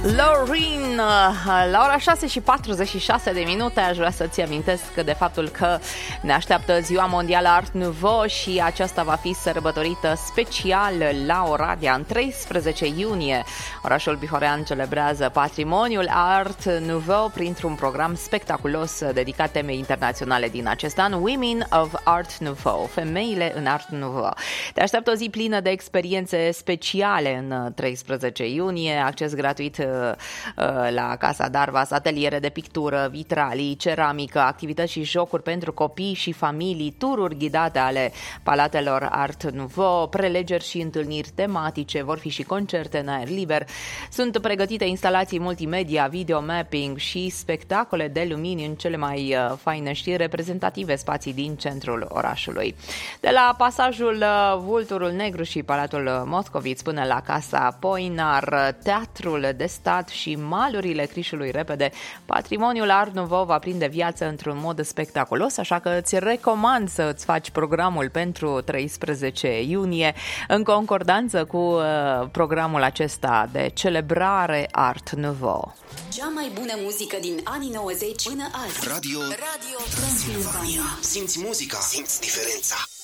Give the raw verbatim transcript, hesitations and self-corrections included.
Lauren, la ora șase și patruzeci și șase de minute aș vrea să-ți amintesc de faptul că ne așteaptă Ziua Mondială Art Nouveau și aceasta va fi sărbătorită special la Oradea în treisprezece iunie. Orașul bihorean celebrează patrimoniul Art Nouveau printr-un program spectaculos dedicat temei internaționale din acest an, Women of Art Nouveau, femeile în Art Nouveau. Te așteaptă o zi plină de experiențe speciale în treisprezece iunie, acces gratuit la Casa Darvas, ateliere de pictură, vitralii, ceramică, activități și jocuri pentru copii și familii, tururi ghidate ale palatelor Art Nouveau, prelegeri și întâlniri tematice, vor fi și concerte în aer liber. Sunt pregătite instalații multimedia, video mapping și spectacole de lumini în cele mai faine și reprezentative spații din centrul orașului. De la pasajul Vulturul Negru și Palatul Moscoviț până la Casa Poinar, Teatrul de Stat și malurile Crișului Repede, patrimoniul Art Nouveau va prinde viață într-un mod spectaculos, așa că îți recomand să îți faci programul pentru treisprezece iunie în concordanță cu uh, programul acesta de celebrare Art Nouveau. Cea mai bună muzică din anii nouăzeci până azi. Radio, Radio Transilvania. Simți muzica, simți diferența.